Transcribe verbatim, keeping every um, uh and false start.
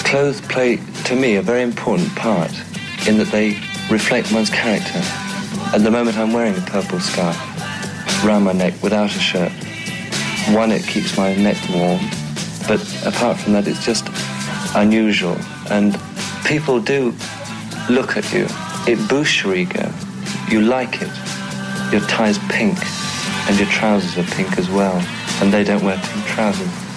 Clothes play, to me, a very important part in that they reflect one's character. At the moment, I'm wearing a purple scarf around my neck without a shirt. One, it keeps my neck warm, but apart from that, it's just unusual. And people do look at you. It boosts your ego. You like it. Your tie's pink, and your trousers are pink as well, and they don't wear pink trousers.